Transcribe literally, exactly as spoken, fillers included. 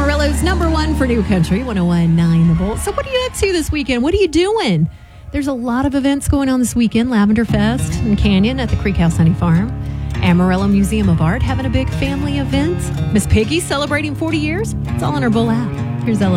Amarillo's number one for New Country, one oh one point nine The Bolt. So what are you up to this weekend? What are you doing? There's a lot of events going on this weekend. Lavender Fest in Canyon at the Creek House Honey Farm. Amarillo Museum of Art having a big family event. Miss Piggy celebrating forty years. It's all on our Bull app. Here's Ella.